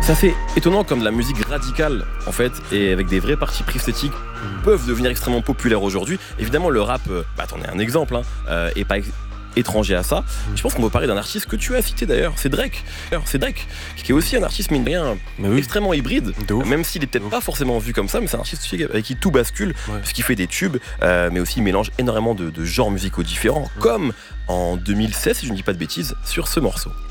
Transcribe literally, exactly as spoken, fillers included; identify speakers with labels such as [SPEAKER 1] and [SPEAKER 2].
[SPEAKER 1] C'est assez étonnant comme la musique radicale, en fait, et avec des vrais partis pris esthétiques, mmh. peuvent devenir extrêmement populaires aujourd'hui. Évidemment, le rap, euh, bah, t'en es un exemple, hein, euh, et pas ex- étranger à ça. Mmh. Je pense qu'on va parler d'un artiste que tu as cité d'ailleurs, c'est Drake. C'est Drake, qui est aussi un artiste, mine de rien, oui. extrêmement hybride, même s'il est peut-être pas forcément vu comme ça, mais c'est un artiste avec qui tout bascule, ouais. puisqu'il fait des tubes, euh, mais aussi il mélange énormément de, de genres musicaux différents, ouais. comme en deux mille seize, si je ne dis pas de bêtises, sur ce morceau.